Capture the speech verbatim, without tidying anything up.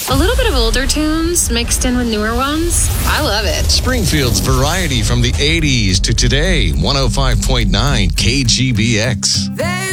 A little bit of older tunes mixed in with newer ones. I love it. Springfield's variety from the eighties to today. one oh five point nine K G B X. They